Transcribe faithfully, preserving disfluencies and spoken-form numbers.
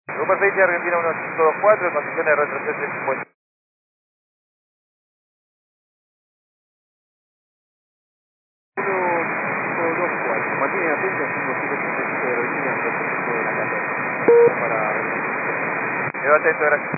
Superficie Argentina uno cinco dos cuatro, en condiciones de retroceso en cincuenta. uno cinco dos cuatro. Mantiene atento haciendo ciento treinta y cinco de aerolínea en retroceso de la catorce. Para... Quedo atento, gracias.